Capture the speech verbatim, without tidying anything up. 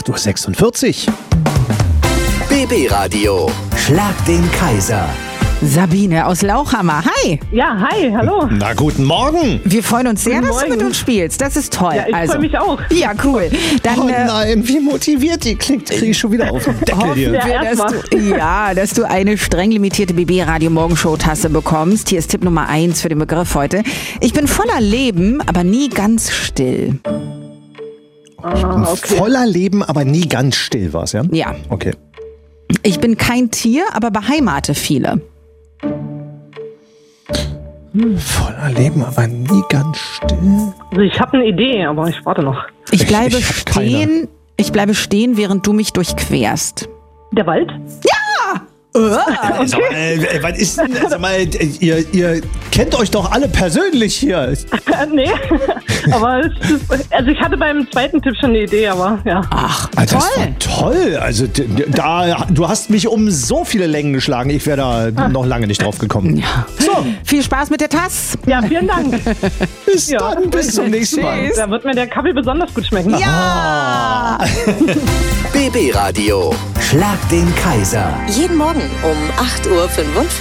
acht Uhr sechsundvierzig. B B-Radio. Schlag den Kaiser. Sabine aus Lauchhammer. Hi! Ja, hi, hallo. Na, guten Morgen. Wir freuen uns sehr, Guten dass du Morgen. mit uns spielst. Das ist toll. Ja, ich also, freue mich auch. Ja, cool. Dann Oh äh, nein, wie motiviert die klingt. Kriege ich schon wieder auf den Deckel hoffen hier. wir, Ja, dass erst du, ja, dass du eine streng limitierte B B-Radio-Morgenshow-Tasse bekommst. Hier ist Tipp Nummer eins für den Begriff heute. Ich bin voller Leben, aber nie ganz still. Ah, okay. Voller Leben, aber nie ganz still war's, ja? Ja. Okay. Ich bin kein Tier, aber beheimate viele. Voller Leben, aber nie ganz still. Also ich habe eine Idee, aber ich warte noch. Ich Ich- bleibe ich hab keine. stehen. Ich bleibe stehen, während du mich durchquerst. Der Wald? Also, äh, was ist denn, also mal, ihr, ihr kennt euch doch alle persönlich hier. Äh, nee, aber es ist, also ich hatte beim zweiten Tipp schon eine Idee, aber ja. Ach, Ah, das toll. war toll. Also d- d- da, du hast mich um so viele Längen geschlagen. Ich wäre da noch lange nicht drauf gekommen. Ja. So, Viel Spaß mit der Tasse. Ja, vielen Dank. bis Ja. dann, bis zum nächsten Mal. Da wird mir der Kaffee besonders gut schmecken. Ja! B B-Radio. Schlag den Kaiser. Jeden Morgen um acht Uhr fünfundvierzig.